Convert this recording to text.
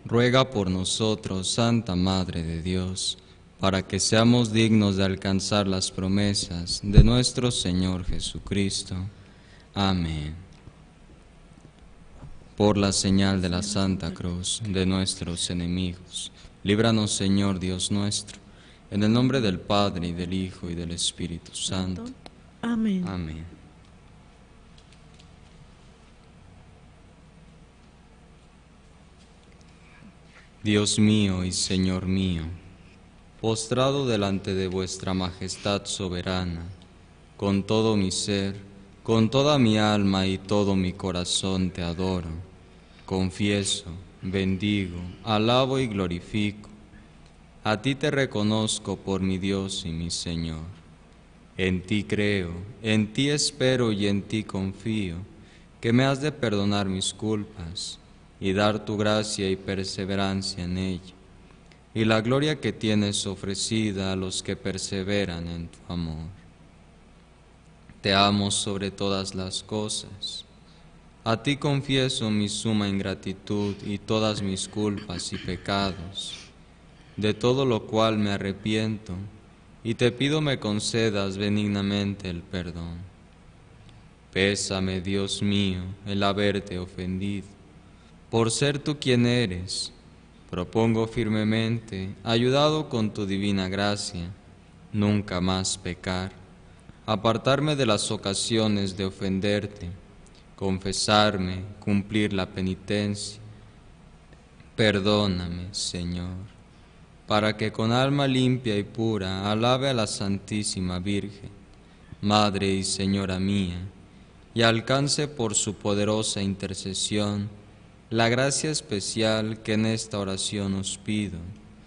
ruega por nosotros, Santa Madre de Dios, para que seamos dignos de alcanzar las promesas de nuestro Señor Jesucristo. Amén. Por la señal de la Santa Cruz de nuestros enemigos, líbranos, Señor Dios nuestro, en el nombre del Padre, y del Hijo, y del Espíritu Santo. Amén. Amén. Dios mío y Señor mío, postrado delante de vuestra majestad soberana, con todo mi ser, con toda mi alma y todo mi corazón te adoro, confieso, bendigo, alabo y glorifico. A ti te reconozco por mi Dios y mi Señor. En ti creo, en ti espero y en ti confío, que me has de perdonar mis culpas y dar tu gracia y perseverancia en ella, y la gloria que tienes ofrecida a los que perseveran en tu amor. Te amo sobre todas las cosas. A ti confieso mi suma ingratitud y todas mis culpas y pecados, de todo lo cual me arrepiento, y te pido me concedas benignamente el perdón. Pésame, Dios mío, el haberte ofendido. Por ser tú quien eres, propongo firmemente, ayudado con tu divina gracia, nunca más pecar, apartarme de las ocasiones de ofenderte, confesarme, cumplir la penitencia. Perdóname, Señor, para que con alma limpia y pura alabe a la Santísima Virgen, Madre y Señora mía, y alcance por su poderosa intercesión la gracia especial que en esta oración os pido.